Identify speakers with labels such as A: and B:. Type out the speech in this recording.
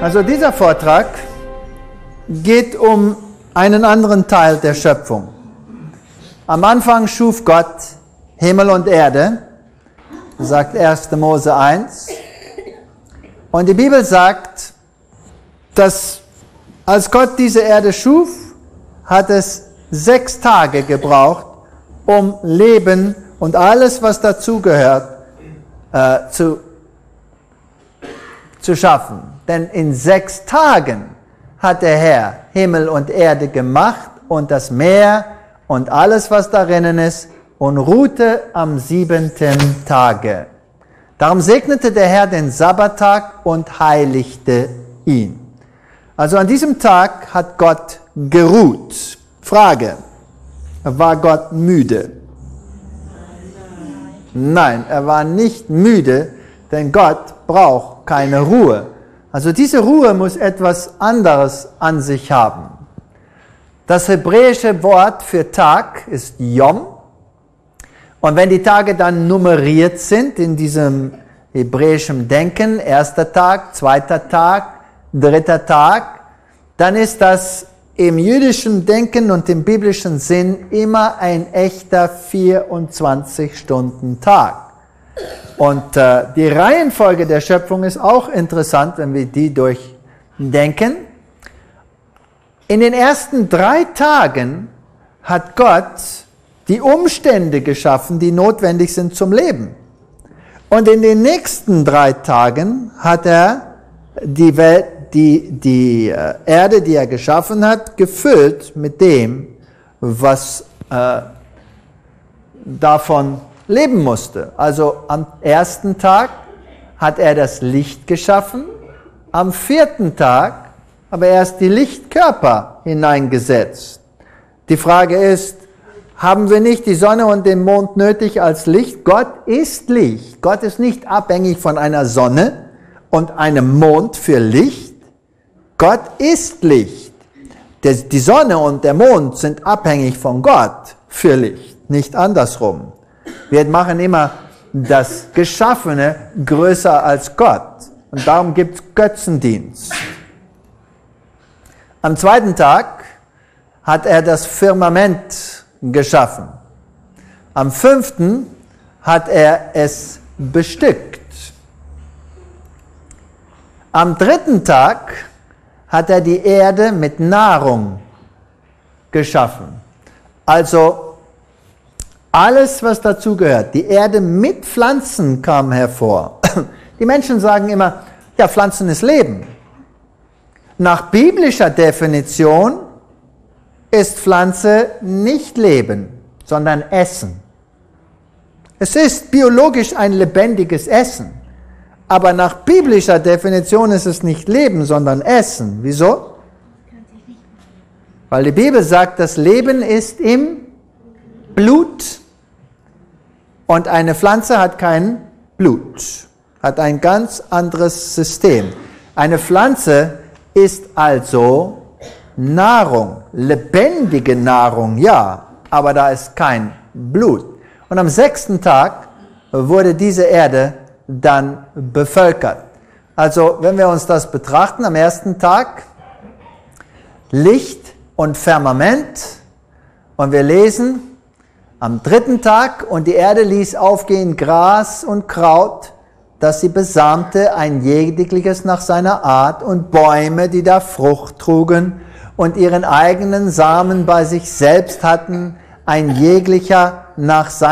A: Also dieser Vortrag geht um einen anderen Teil der Schöpfung. Am Anfang schuf Gott Himmel und Erde, sagt 1. Mose 1. Und die Bibel sagt, dass als Gott diese Erde schuf, hat es 6 Tage gebraucht, um Leben und alles, was dazugehört, zu schaffen. Denn in 6 Tagen hat der Herr Himmel und Erde gemacht und das Meer und alles, was darinnen ist, und ruhte am 7. Tage. Darum segnete der Herr den Sabbattag und heiligte ihn. Also an diesem Tag hat Gott geruht. Frage, war Gott müde? Nein, er war nicht müde, denn Gott braucht keine Ruhe. Also diese Ruhe muss etwas anderes an sich haben. Das hebräische Wort für Tag ist Yom. Und wenn die Tage dann nummeriert sind in diesem hebräischen Denken, 1. Tag, 2. Tag, 3. Tag, dann ist das im jüdischen Denken und im biblischen Sinn immer ein echter 24-Stunden-Tag. Und die Reihenfolge der Schöpfung ist auch interessant, wenn wir die durchdenken. In den ersten 3 Tagen hat Gott die Umstände geschaffen, die notwendig sind zum Leben. Und in den nächsten 3 Tagen hat er die Welt, die Erde, die er geschaffen hat, gefüllt mit dem, was davon leben musste. Also am 1. Tag hat er das Licht geschaffen, am 4. Tag aber erst die Lichtkörper hineingesetzt. Die Frage ist, haben wir nicht die Sonne und den Mond nötig als Licht? Gott ist Licht. Gott ist nicht abhängig von einer Sonne und einem Mond für Licht. Gott ist Licht. Die Sonne und der Mond sind abhängig von Gott für Licht, nicht andersrum. Wir machen immer das Geschaffene größer als Gott. Und darum gibt es Götzendienst. Am 2. Tag hat er das Firmament geschaffen. Am 5. hat er es bestückt. Am 3. Tag hat er die Erde mit Nahrung geschaffen. Also alles, was dazugehört. Die Erde mit Pflanzen kam hervor. Die Menschen sagen immer, ja, Pflanzen ist Leben. Nach biblischer Definition ist Pflanze nicht Leben, sondern Essen. Es ist biologisch ein lebendiges Essen. Aber nach biblischer Definition ist es nicht Leben, sondern Essen. Wieso? Weil die Bibel sagt, das Leben ist im Blut. Und eine Pflanze hat kein Blut, hat ein ganz anderes System. Eine Pflanze ist also Nahrung, lebendige Nahrung, ja, aber da ist kein Blut. Und am 6. Tag wurde diese Erde dann bevölkert. Also wenn wir uns das betrachten, am 1. Tag Licht und Firmament und wir lesen, am 3. Tag, und die Erde ließ aufgehen Gras und Kraut, dass sie besamte, ein jegliches nach seiner Art, und Bäume, die da Frucht trugen und ihren eigenen Samen bei sich selbst hatten, ein jeglicher nach seiner